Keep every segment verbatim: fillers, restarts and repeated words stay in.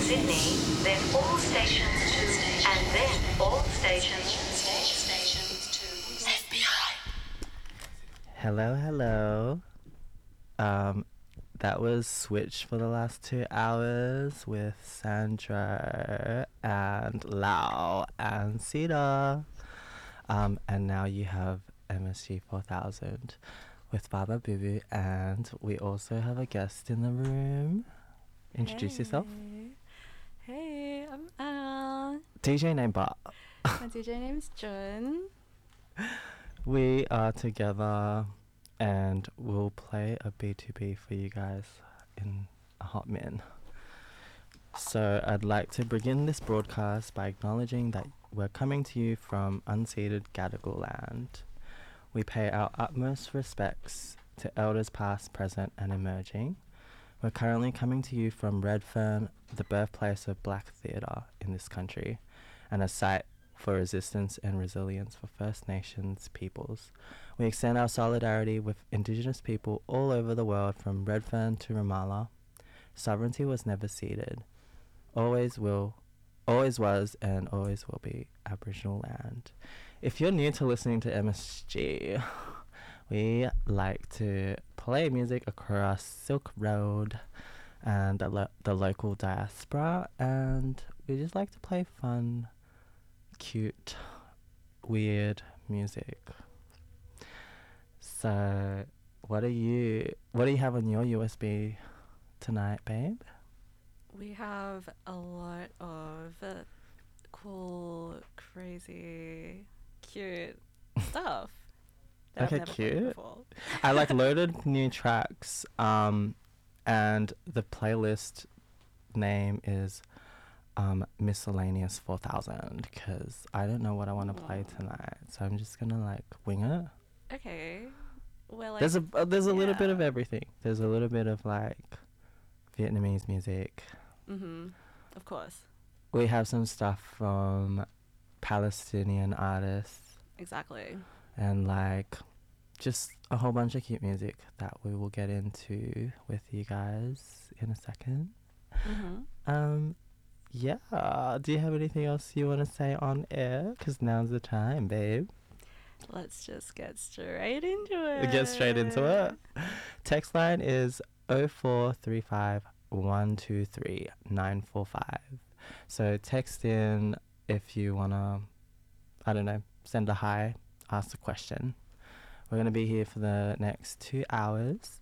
Sydney, then all stations to, and then all stations to F B I. Hello, hello. Um, that was Switch for the last two hours with Sandra and Lau and Sita. Um, and now you have M S G four thousand with Baba Boo Boo, and we also have a guest in the room. Introduce hey. yourself. Hey, I'm Anna. D J name Bob. My D J name's Jun. We are together and we'll play a B two B for you guys in a hot min. So I'd like to begin this broadcast by acknowledging that we're coming to you from unceded Gadigal land. We pay our utmost respects to elders past, present and emerging. We're currently coming to you from Redfern, the birthplace of black theatre in this country, and a site for resistance and resilience for First Nations peoples. We extend our solidarity with Indigenous people all over the world from Redfern to Ramallah. Sovereignty was never ceded. Always will, always was and always will be Aboriginal land. If you're new to listening to M S G, we like to play music across Silk Road and the, lo- the local diaspora, and we just like to play fun, cute, weird music. So, what are you? What do you have on your U S B tonight, babe? We have a lot of uh, cool, crazy, cute stuff that Okay, I've never played cute. before. I like loaded new tracks, um, and the playlist name is um, Miscellaneous four thousand, because I don't know what I want to play tonight, so I'm just gonna like wing it. Okay. Well, like, There's a uh, there's a little bit of yeah. everything. There's a little bit of like Vietnamese music. Mm-hmm. Of course. We have some stuff from Palestinian artists Exactly. and like just a whole bunch of cute music that we will get into with you guys in a second. Mm-hmm. Um, yeah. Do you have anything else you want to say on air? Because now's the time, babe. Let's just get straight into it. Get straight into it. Text line is oh four three five one two three nine four five. So text in if you want to, I don't know, send a hi, ask a question. We're going to be here for the next two hours.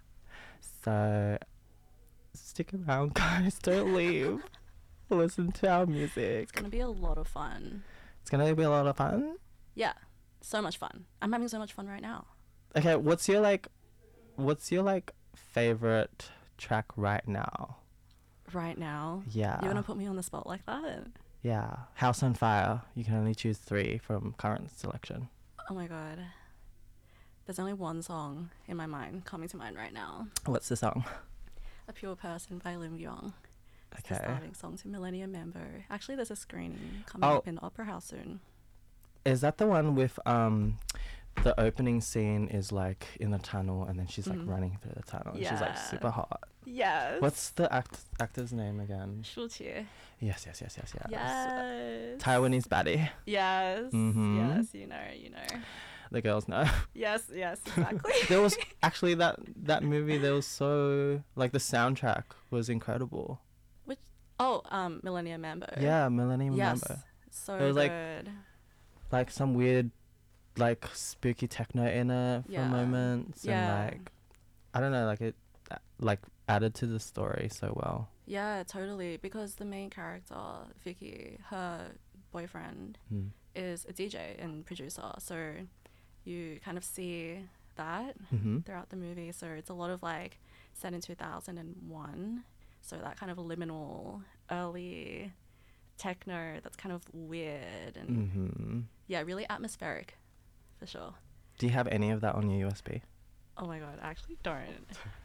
So stick around, guys. Don't leave. Listen to our music. It's going to be a lot of fun. It's going to be a lot of fun. Yeah. So much fun. I'm having so much fun right now. Okay, what's your like what's your like favorite track right now? Right now? Yeah. You're going to put me on the spot like that? Yeah. House on Fire. You can only choose three from current selection. Oh my god. There's only one song in my mind coming to mind right now. What's the song? A Pure Person by Lim Yong. It's Okay. the starting song to Millennium Mambo. Actually, there's a screening coming Oh. up in the Opera House soon. Is that the one with um the opening scene is like in the tunnel and then she's like Mhm. running through the tunnel and she's like Yeah. super hot. Yes. What's the act actor's name again? Shu Qie. Yes, yes, yes, yes, yes. Yes. Taiwanese baddie. Yes. Mhm. Yes, you know, you know. The girls know. Yes, yes, exactly. There was actually that that movie. There was so like the soundtrack was incredible. Which oh, um, Millennium Mambo. Yeah, Millennium Yes. Mambo. So It was like- good. Like some weird, like spooky techno in it for Yeah. moments, Yeah. and like I don't know, like it uh, like added to the story so well. Yeah, totally. Because the main character, Vicky, her boyfriend, Mm. is a D J and producer. So you kind of see that Mm-hmm. throughout the movie. So it's a lot of like set in two thousand one. So that kind of liminal early techno that's kind of weird and Mm-hmm. yeah, really atmospheric for sure. Do you have any of that on your U S B? Oh my god, I actually don't.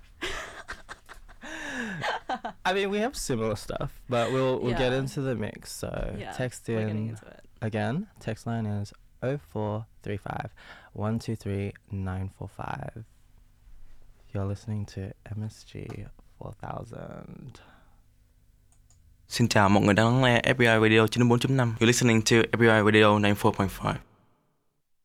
I mean, we have similar stuff, but we'll we'll get Yeah. into the mix. So Yeah, text we're getting in into it. again. Text line is oh four three five one two three nine four five. You're listening to M S G four thousand. Xin chào mọi người đang lắng nghe ép pê i Radio chín mươi bốn chấm năm. You're listening to ép pê i Radio ninety-four point five.